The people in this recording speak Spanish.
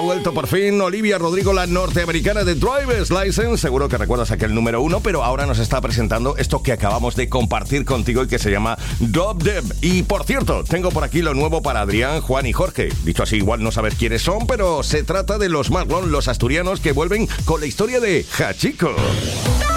vuelto por fin Olivia Rodrigo, la norteamericana de Driver's License. Seguro que recuerdas aquel número 1, pero ahora nos está presentando esto que acabamos de compartir contigo y que se llama Dub Deb. Y por cierto, tengo por aquí lo nuevo para Adrián, Juan y Jorge. Dicho así, igual no sabes quiénes son, pero se trata de los Marlon, los asturianos que vuelven con la historia de Hachiko.